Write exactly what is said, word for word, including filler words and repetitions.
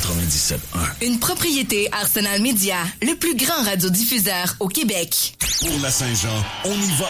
quatre-vingt-dix-sept un. Une propriété Arsenal Media, le plus grand radiodiffuseur au Québec. Pour la Saint-Jean, on y va